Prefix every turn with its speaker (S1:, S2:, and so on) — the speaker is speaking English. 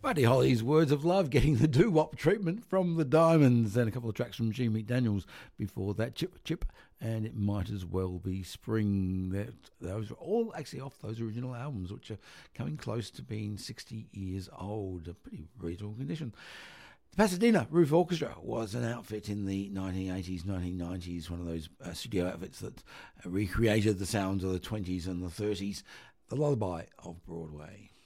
S1: Buddy Holly's Words of Love getting the doo-wop treatment from the Diamonds, and a couple of tracks from G. McDaniels before that, Chip, and It Might As Well Be Spring. Those are all actually off those original albums, which are coming close to being 60 years old, a pretty reasonable condition. The Pasadena Roof Orchestra was an outfit in the 1980s, 1990s, one of those studio outfits that recreated the sounds of the 20s and the 30s, the lullaby of Broadway.